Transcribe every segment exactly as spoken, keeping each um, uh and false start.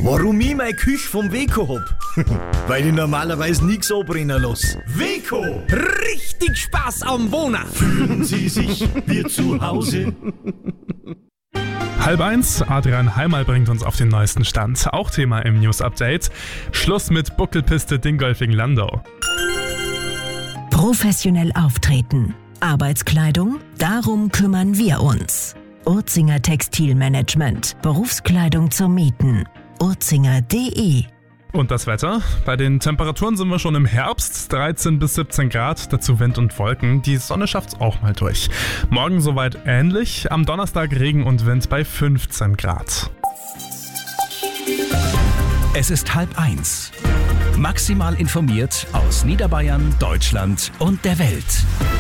Warum ich meine Küche vom Weco hab? Weil ich normalerweise nichts anbrennen lasse. Weco! Richtig Spaß am Wohnen! Fühlen Sie sich wie zu Hause? Halb eins, Adrian Heimal bringt uns auf den neuesten Stand. Auch Thema im News-Update. Schluss mit Buckelpiste Dingolfing-Landau. Professionell auftreten. Arbeitskleidung? Darum kümmern wir uns. Urzinger Textilmanagement. Berufskleidung zum Mieten. urzinger punkt de. Und das Wetter? Bei den Temperaturen sind wir schon im Herbst, dreizehn bis siebzehn Grad, dazu Wind und Wolken. Die Sonne schafft's auch mal durch. Morgen soweit ähnlich, am Donnerstag Regen und Wind bei fünfzehn Grad. Es ist halb eins. Maximal informiert aus Niederbayern, Deutschland und der Welt.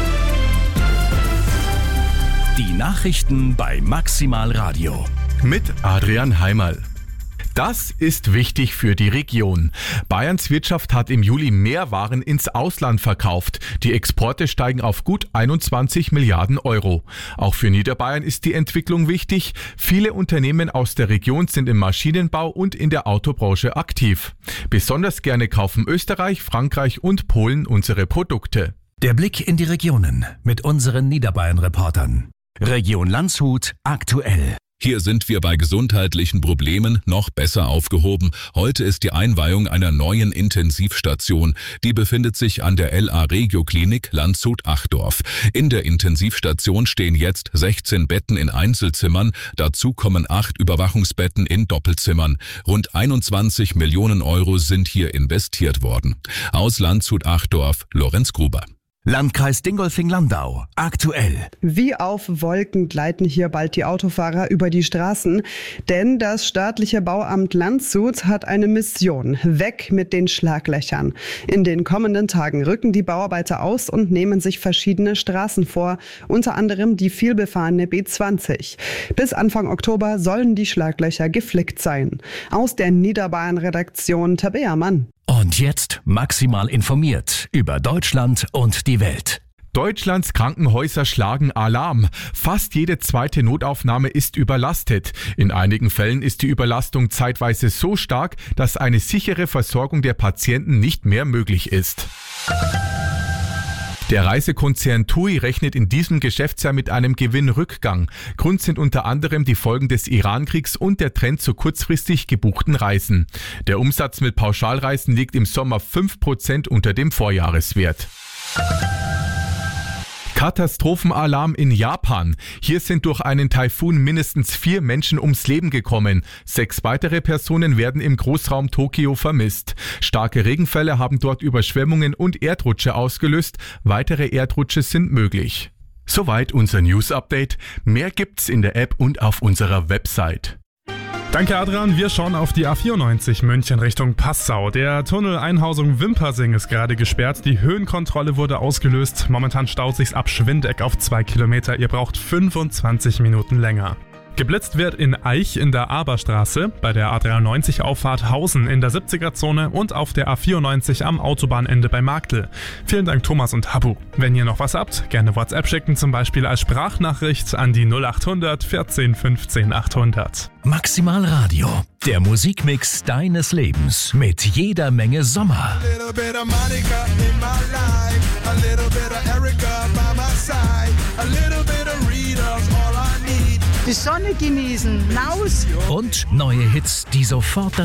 Die Nachrichten bei Maximal Radio. Mit Adrian Heimal. Das ist wichtig für die Region. Bayerns Wirtschaft hat im Juli mehr Waren ins Ausland verkauft. Die Exporte steigen auf gut einundzwanzig Milliarden Euro. Auch für Niederbayern ist die Entwicklung wichtig. Viele Unternehmen aus der Region sind im Maschinenbau und in der Autobranche aktiv. Besonders gerne kaufen Österreich, Frankreich und Polen unsere Produkte. Der Blick in die Regionen mit unseren Niederbayern-Reportern. Region Landshut aktuell. Hier sind wir bei gesundheitlichen Problemen noch besser aufgehoben. Heute ist die Einweihung einer neuen Intensivstation. Die befindet sich an der L A Regio Klinik Landshut-Achdorf. In der Intensivstation stehen jetzt sechzehn Betten in Einzelzimmern. Dazu kommen acht Überwachungsbetten in Doppelzimmern. Rund einundzwanzig Millionen Euro sind hier investiert worden. Aus Landshut-Achdorf, Lorenz Gruber. Landkreis Dingolfing-Landau aktuell. Wie auf Wolken gleiten hier bald die Autofahrer über die Straßen, denn das staatliche Bauamt Landshut hat eine Mission. Weg mit den Schlaglöchern. In den kommenden Tagen rücken die Bauarbeiter aus und nehmen sich verschiedene Straßen vor, unter anderem die vielbefahrene B zwanzig. Bis Anfang Oktober sollen die Schlaglöcher geflickt sein. Aus der Niederbayern-Redaktion Tabea Mann. Und jetzt maximal informiert über Deutschland und die Welt. Deutschlands Krankenhäuser schlagen Alarm. Fast jede zweite Notaufnahme ist überlastet. In einigen Fällen ist die Überlastung zeitweise so stark, dass eine sichere Versorgung der Patienten nicht mehr möglich ist. Der Reisekonzern TUI rechnet in diesem Geschäftsjahr mit einem Gewinnrückgang. Grund sind unter anderem die Folgen des Irankriegs und der Trend zu kurzfristig gebuchten Reisen. Der Umsatz mit Pauschalreisen liegt im Sommer fünf Prozent unter dem Vorjahreswert. Katastrophenalarm in Japan. Hier sind durch einen Taifun mindestens vier Menschen ums Leben gekommen. Sechs weitere Personen werden im Großraum Tokio vermisst. Starke Regenfälle haben dort Überschwemmungen und Erdrutsche ausgelöst. Weitere Erdrutsche sind möglich. Soweit unser News-Update. Mehr gibt's in der App und auf unserer Website. Danke Adrian, wir schauen auf die A vierundneunzig München Richtung Passau. Der Tunnel Einhausung Wimpersing ist gerade gesperrt, die Höhenkontrolle wurde ausgelöst. Momentan staut sich's ab Schwindeck auf zwei Kilometer, ihr braucht fünfundzwanzig Minuten länger. Geblitzt wird in Eich in der Aberstraße, bei der A dreiundneunzig Auffahrt Hausen in der siebziger-Zone und auf der A vierundneunzig am Autobahnende bei Marktl. Vielen Dank Thomas und Habu. Wenn ihr noch was habt, gerne WhatsApp schicken, zum Beispiel als Sprachnachricht an die null achthundert vierzehn fünfzehn achthundert. Maximal Radio, der Musikmix deines Lebens mit jeder Menge Sommer. Die Sonne genießen, raus. Und neue Hits, die sofort